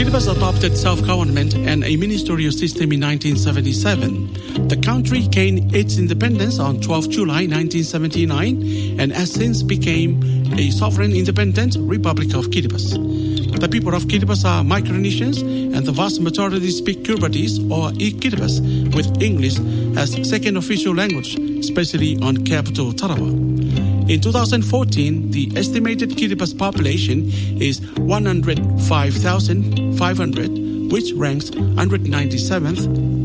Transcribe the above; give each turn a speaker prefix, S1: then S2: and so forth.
S1: Kiribati adopted self-government and a ministerial system in 1977. The country gained its independence on 12 July 1979 and has since become a sovereign independent Republic of Kiribati. The people of Kiribati are Micronesians and the vast majority speak Kiribatis or Kiribati with English as second official language, especially on capital Tarawa. In 2014, the estimated Kiribati population is 105,500, which ranks 197th